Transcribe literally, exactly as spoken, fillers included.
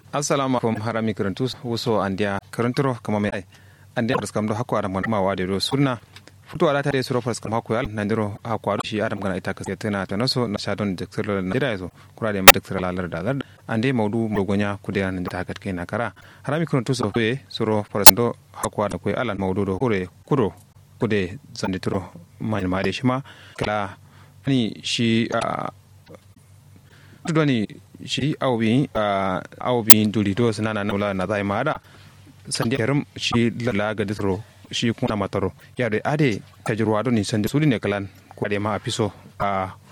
assalamu alaikum harami karantu wuso andia karanturo kama mai andia raskam do hakko adam ma wade do sunna futo ala tare suro raskam hakko yal nandiro hakko ado shi adam gana ita kaske tana tanaso na shadon dektor na dira yazo kurade ma dektor lalar da lar ande maudu dogonya kudiya nan ta kat kaina kara harami karantu so fe suro raskam hakko da koy alan maudu do kure kuro kude zanditro mai ma de shima kala ni shi tudoni shi awbi awbi duli do sanana nula na zai mada sandi kerum shi la ga ditro shi kuna mataro ya de ade tajruwa do ni sandi sudi ne kalan ko de ma apiso a